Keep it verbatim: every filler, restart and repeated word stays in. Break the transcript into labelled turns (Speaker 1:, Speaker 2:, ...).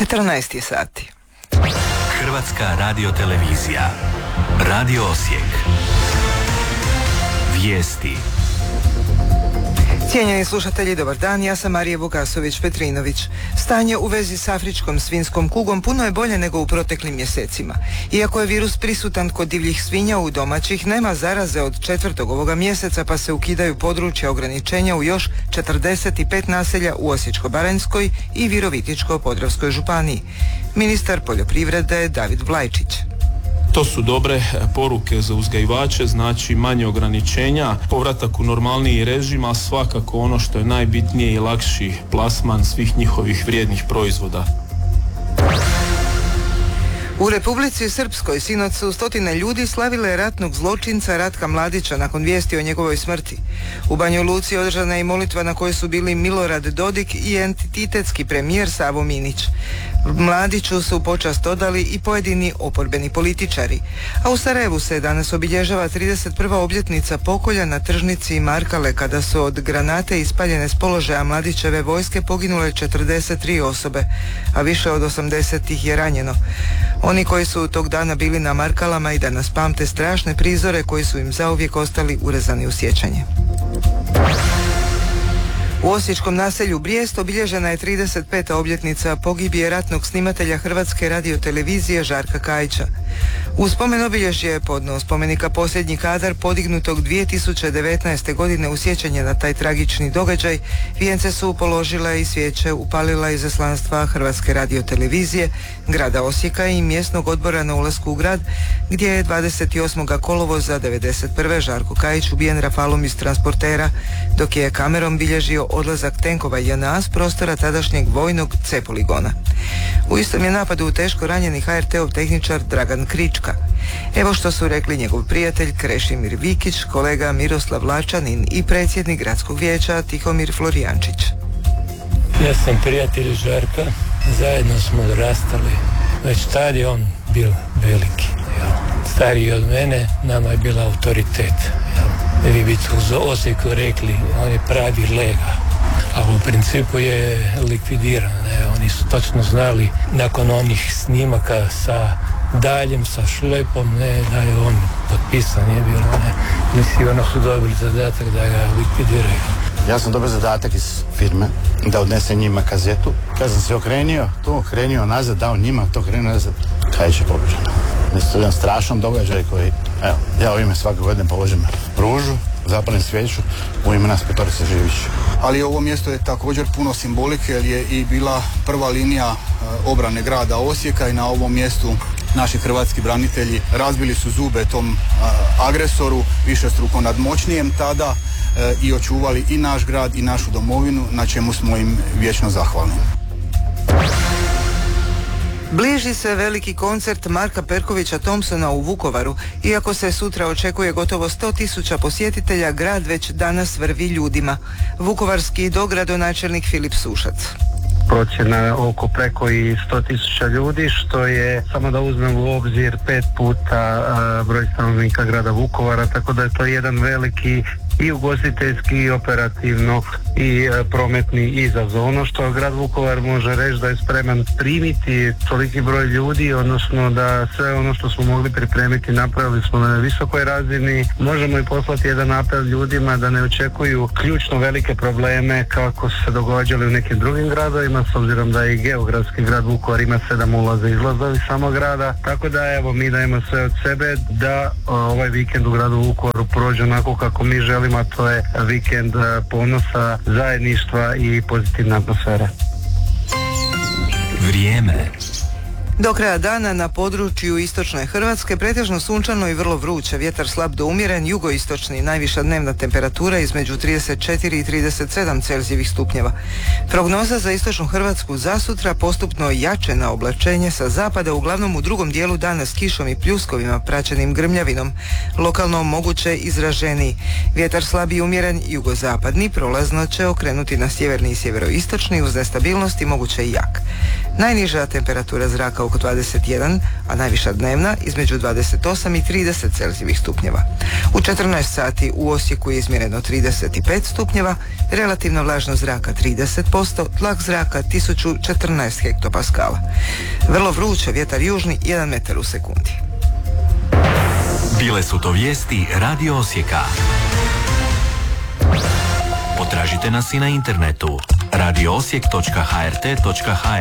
Speaker 1: četrnaest sati.
Speaker 2: Hrvatska radiotelevizija. Radio Osijek. Vijesti.
Speaker 1: Cijenjeni slušatelji, dobar dan, ja sam Marija Vukasović-Petrinović. Stanje u vezi s afričkom svinjskom kugom puno je bolje nego u proteklim mjesecima. Iako je virus prisutan kod divljih svinja, u domaćih nema zaraze od četvrtog ovoga mjeseca, pa se ukidaju područja ograničenja u još četrdeset pet naselja u Osječko-baranjskoj i Virovitičko-podravskoj županiji. Ministar poljoprivrede David Vlajčić.
Speaker 3: To su dobre poruke za uzgajivače, znači manje ograničenja, povratak u normalniji režim, a svakako ono što je najbitnije i lakši plasman svih njihovih vrijednih proizvoda.
Speaker 1: U Republici Srpskoj sinoć su stotine ljudi slavile ratnog zločinca Ratka Mladića nakon vijesti o njegovoj smrti. U Banjoj Luci održana je i molitva na kojoj su bili Milorad Dodik i entitetski premijer Savo Minić. Mladiću su počast odali i pojedini oporbeni političari. A u Sarajevu se danas obilježava trideset prva obljetnica pokolja na tržnici Markale, kada su od granate ispaljene s položaja Mladićeve vojske poginule četrdeset tri osobe, a više od osamdeset ih je ranjeno. Oni koji su tog dana bili na Markalama i danas pamte strašne prizore koji su im zauvijek ostali urezani u sjećanje. U osječkom naselju Brijest obilježena je trideset peta obljetnica pogibije ratnog snimatelja Hrvatske radiotelevizije Žarka Kajića. U spomen obilježje podno spomenika posljednji kadar podignutog dvije tisuće devetnaeste. godine u sjećanje na taj tragični događaj, vijence su položila i svijeće upalila izaslanstva Hrvatske radiotelevizije, grada Osijeka i mjesnog odbora na ulasku u grad, gdje je dvadeset osmog kolovoza devedeset prve. Žarko Kajić ubijen rafalom iz transportera, dok je kamerom bilježio odlazak tenkova J N A s prostora tadašnjeg vojnog C poligona. U istom je napadu teško ranjeni H R T-ov tehničar Dragan Krička. Evo što su rekli njegov prijatelj Krešimir Vikić, kolega Miroslav Lačanin i predsjednik gradskog vijeća Tihomir Florijančić.
Speaker 4: Ja sam prijatelj Žarka, zajedno smo odrastali. Već tad je on bio veliki. Jel? Stariji od mene, nama je bila autoritet. Jel? Vi bi u Osijeku rekli, on je pravi lega. A u principu je likvidiran. Ne? Oni su točno znali nakon onih snimaka sa daljem, sa šlepom, ne, da je on potpisan, je bilo, ne. Mislim, ono su dobili zadatak da ga likvidiraju.
Speaker 5: Ja sam dobio zadatak iz firme da odnesem njima kazetu. Kad sam se okrenio, to okrenio nazad, dao njima, to okrenio nazad, Kajić je pobiđen. Mislim, to je jedan strašan događaj koji, evo, ja u ime svake godine položim ružu, zapalim svijeću, u ime nas petorice živić.
Speaker 6: Ali ovo mjesto je također puno simbolike, jer je i bila prva linija e, obrane grada Osijeka i na ovom mjestu naši hrvatski branitelji razbili su zube tom e, agresoru, višestruko nadmoćnijem tada, e, i očuvali i naš grad i našu domovinu, na čemu smo im vječno zahvalni.
Speaker 1: Bliži se veliki koncert Marka Perkovića Thompsona u Vukovaru. Iako se sutra očekuje gotovo sto tisuća posjetitelja, grad već danas vrvi ljudima. Vukovarski dogradonačelnik Filip Sušac.
Speaker 7: Procjena oko preko i sto tisuća ljudi, što je, samo da uzmemo u obzir, pet puta a, broj stanovnika grada Vukovara, tako da je to jedan veliki i ugostiteljski i operativno i e, prometni izazov. Ono što grad Vukovar može reći da je spreman primiti toliki broj ljudi, odnosno da sve ono što smo mogli pripremiti napravili smo na visokoj razini. Možemo i poslati jedan apel ljudima da ne očekuju ključno velike probleme kako su se događali u nekim drugim gradovima, s obzirom da i geografski grad Vukovar ima sedam ulaza i izlaza iz samog grada, tako da evo mi dajemo sve od sebe da o, ovaj vikend u gradu Vukovaru prođe onako kako mi želimo, a to je vikend ponosa, zajedništva i pozitivna atmosfera.
Speaker 2: Vrijeme.
Speaker 1: Do kraja dana na području istočne Hrvatske pretežno sunčano i vrlo vruće, vjetar slab do umjeren, jugoistočni, najviša dnevna temperatura između trideset četiri i trideset sedam Celzijevih stupnjeva. Prognoza za istočnu Hrvatsku za sutra postupno jače na oblačenje sa zapada, uglavnom u drugom dijelu dana s kišom i pljuskovima praćenim grmljavinom, lokalno moguće izraženiji. Vjetar slab i umjeren, jugozapadni, prolazno će okrenuti na sjeverni i sjeveroistočni uz nestabilnost i moguće i jak. Najniža temperatura zraka visoka oko dvadeset jedan, a najviša dnevna između dvadeset osam i trideset Celzijevih stupnjeva. U četrnaest sati u Osijeku je izmjereno trideset pet stupnjeva, relativna vlažnost zraka trideset posto, tlak zraka tisuću četrnaest hektopaskala. Vrlo vruće, vjetar južni jedan metar u sekundi.
Speaker 2: Bile su to vijesti Radio Osijeka. Potražite nas i na internetu radio osijek točka h r t točka h